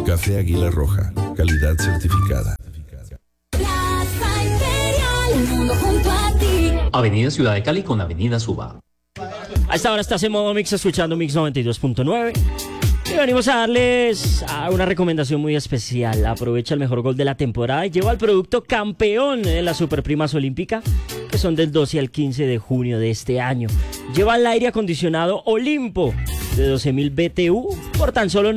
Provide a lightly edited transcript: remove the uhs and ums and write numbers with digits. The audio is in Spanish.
Café Águila Roja, calidad certificada. Plaza Imperial, el mundo junto a ti. Avenida Ciudad de Cali con Avenida Suba. A esta hora estás en modo Mix escuchando Mix 92.9. Y venimos a darles una recomendación muy especial. Aprovecha el mejor gol de la temporada y lleva el producto campeón de la Superprimas Olímpica, que son del 12 al 15 de junio de este año. Lleva el aire acondicionado Olimpo de 12.000 BTU por tan solo